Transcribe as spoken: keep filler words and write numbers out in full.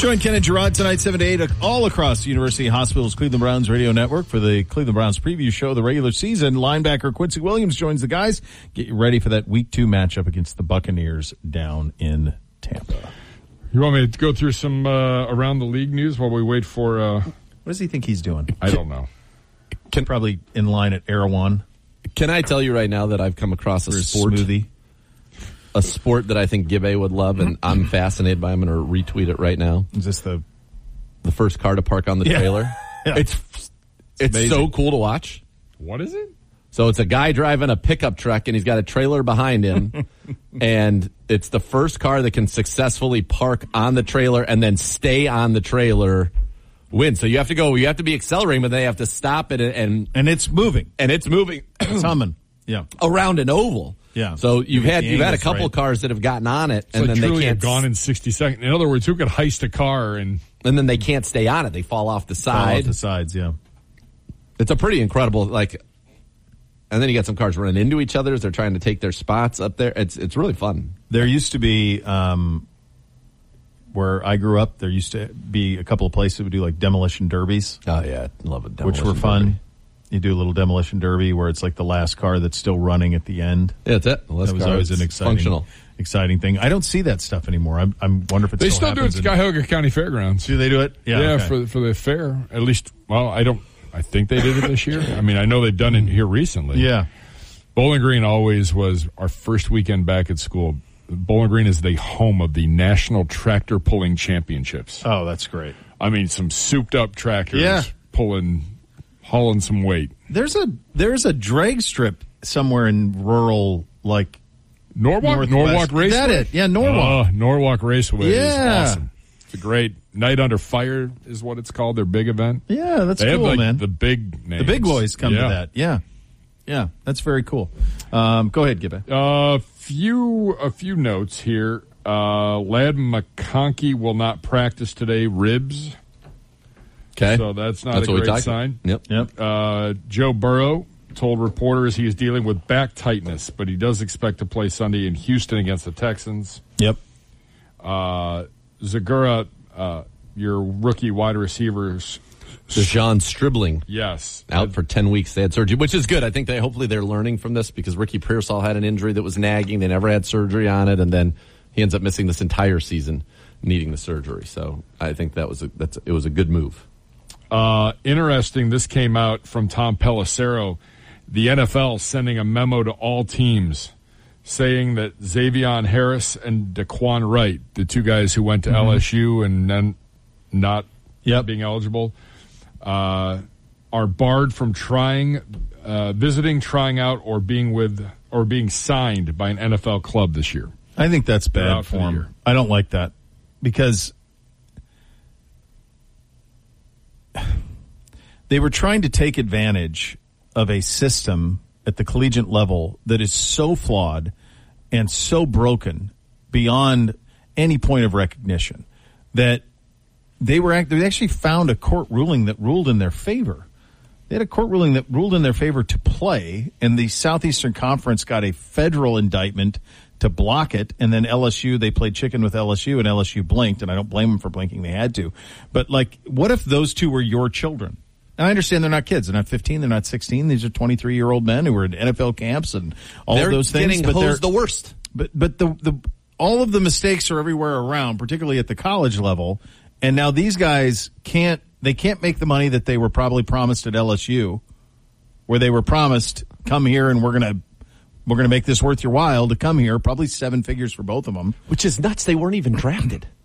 Join Ken and Gerard tonight, seven to eight, all across the University Hospital's Cleveland Browns radio network for the Cleveland Browns preview show of the regular season. Linebacker Quincy Williams joins the guys. Get you ready for that week two matchup against the Buccaneers down in Tampa. You want me to go through some uh, around the league news while we wait for... Uh, what does he think he's doing? I don't know. Can, Probably in line at Erewhon. Can I tell you right now that I've come across a For sport... smoothie. A sport that I think Gibbe would love, and I'm fascinated by. I'm going to retweet it right now. Is this the the first car to park on the yeah. trailer? Yeah. It's it's, it's so cool to watch. What is it? So it's a guy driving a pickup truck, and he's got a trailer behind him, and it's the first car that can successfully park on the trailer and then stay on the trailer. Win. So you have to go. You have to be accelerating, but they have to stop it, and and it's moving, and it's moving. It's humming. Yeah, around an oval. Yeah. So you've had you've had a couple right. of cars that have gotten on it, It's and like then truly they can't gone in sixty seconds. In other words, who could heist a car and and then they can't stay on it? They fall off the fall side. off the sides. Yeah. It's a pretty incredible like. And then you got some cars running into each other as they're trying to take their spots up there. It's it's really fun. There used to be um, where I grew up. There used to be a couple of places that would do like demolition derbies. Oh yeah, I love it. Which were fun. You do a little demolition derby where it's like the last car that's still running at the end. Yeah, that's it. The last that was car always is an exciting, functional. exciting thing. I don't see that stuff anymore. I'm, I'm wonder if it's they still, still do it at Cuyahoga County Fairgrounds. Do they do it? Yeah, yeah, okay. for for the fair. At least, well, I don't. I think they did it this year. I mean, I know they've done it here recently. Yeah. Bowling Green always was our first weekend back at school. Bowling Green is the home of the National Tractor Pulling Championships. Oh, that's great. I mean, some souped up tractors yeah. pulling, hauling some weight. There's a there's a drag strip somewhere in rural, like Norwalk, Northwest. Norwalk Raceway. Is that it? Yeah, Norwalk. Uh, Norwalk Raceway yeah. is awesome. It's a great Night Under Fire is what it's called. Their big event. Yeah, that's they cool, have, like, man. The big names. The big boys come yeah. to that. Yeah, yeah, that's very cool. Um, go ahead, Gibbe. A uh, few a few notes here. Uh, Ladd McConkey will not practice today. Ribs. Okay, so that's not that's a what great we sign. Yep. Yep. Uh, Joe Burrow told reporters he is dealing with back tightness, but he does expect to play Sunday in Houston against the Texans. Yep. Uh, Zagura, uh, your rookie wide receivers. Dejon Stribling. Yes. Out for ten weeks. They had surgery, which is good. I think they hopefully they're learning from this because Ricky Pearsall had an injury that was nagging. They never had surgery on it, and then he ends up missing this entire season, needing the surgery. So I think that was a, that's it was a good move. Uh, interesting. This came out from Tom Pelissero. The N F L sending a memo to all teams saying that Xavion Harris and Daquan Wright, the two guys who went to mm-hmm. L S U and then not yep. being eligible, uh, are barred from trying, uh, visiting, trying out, or being with or being signed by an N F L club this year. I think that's bad for him. I don't like that because they were trying to take advantage of a system at the collegiate level that is so flawed and so broken beyond any point of recognition that they were act- they actually found a court ruling that ruled in their favor. They had a court ruling that ruled in their favor to play, and the Southeastern Conference got a federal indictment to block it, and then L S U, they played chicken with L S U, and L S U blinked, and I don't blame them for blinking. They had to. But, like, what if those two were your children? And I understand they're not kids. They're not fifteen. They're not sixteen. These are twenty-three-year-old men who are in N F L camps and all they're of those things. Getting but they're the worst. But but the the all of the mistakes are everywhere around, particularly at the college level. And now these guys can't. They can't make the money that they were probably promised at L S U, where they were promised, come here and we're gonna we're gonna make this worth your while to come here. Probably seven figures for both of them, which is nuts. They weren't even drafted.